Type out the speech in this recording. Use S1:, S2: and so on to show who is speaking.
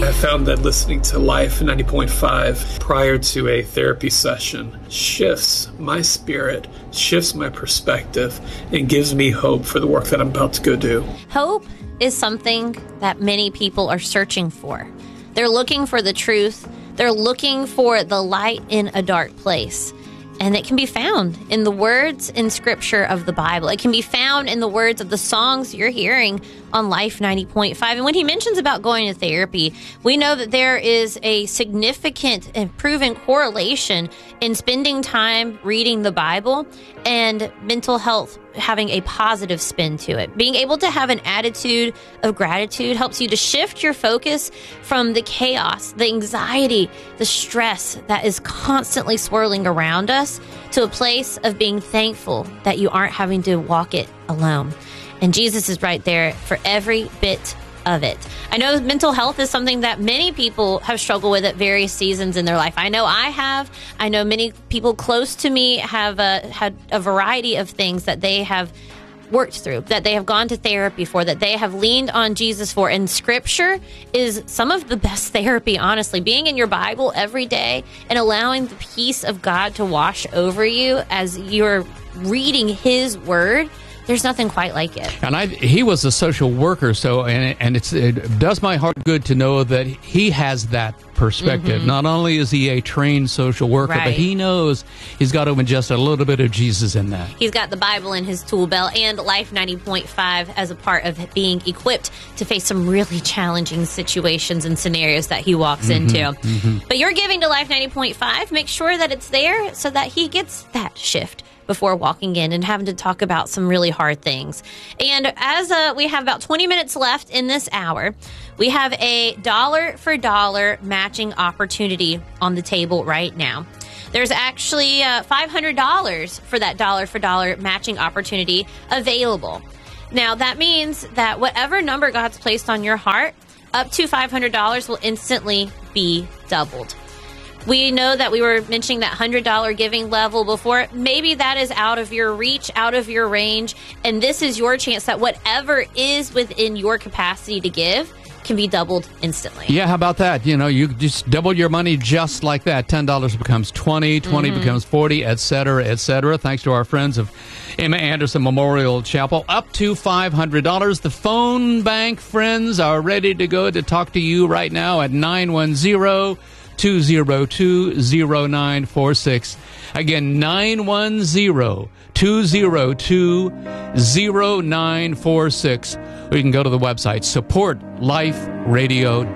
S1: I found that listening to Life 90.5 prior to a therapy session shifts my spirit, shifts my perspective, and gives me hope for the work that I'm about to go do.
S2: Hope is something that many people are searching for. They're looking for the truth. They're looking for the light in a dark place. And it can be found in the words in Scripture of the Bible. It can be found in the words of the songs you're hearing on Life 90.5. And when he mentions about going to therapy, we know that there is a significant and proven correlation in spending time reading the Bible and mental health having a positive spin to it. Being able to have an attitude of gratitude helps you to shift your focus from the chaos, the anxiety, the stress that is constantly swirling around us to a place of being thankful that you aren't having to walk it alone. And Jesus is right there for every bit of it. I know mental health is something that many people have struggled with at various seasons in their life. I know I have. I know many people close to me have had a variety of things that they have worked through, that they have gone to therapy for, that they have leaned on Jesus for. And Scripture is some of the best therapy, honestly. Being in your Bible every day and allowing the peace of God to wash over you as you're reading His Word. There's nothing quite like it.
S3: And he was a social worker, so and it does my heart good to know that he has that perspective. Mm-hmm. Not only is he a trained social worker, but he knows he's got to ingest a little bit of Jesus in that.
S2: He's got the Bible in his tool belt and Life 90.5 as a part of being equipped to face some really challenging situations and scenarios that he walks into. Mm-hmm. But you're giving to Life 90.5. Make sure that it's there so that he gets that shift before walking in and having to talk about some really hard things. And as we have about 20 minutes left in this hour, we have a dollar-for-dollar matching opportunity on the table right now. There's actually $500 for that dollar-for-dollar matching opportunity available. Now, that means that whatever number God's placed on your heart, up to $500 will instantly be doubled. We know that we were mentioning that $100 giving level before. Maybe that is out of your reach, out of your range, and this is your chance that whatever is within your capacity to give can be doubled instantly.
S3: Yeah, how about that? You know, you just double your money just like that. $10 becomes $20, $20 becomes $40, et cetera, et cetera. Thanks to our friends of Emma Anderson Memorial Chapel, up to $500. The phone bank friends are ready to go to talk to you right now at 910-202-0946. Again, 910-202-0946. Or you can go to the website, supportliferadio.com.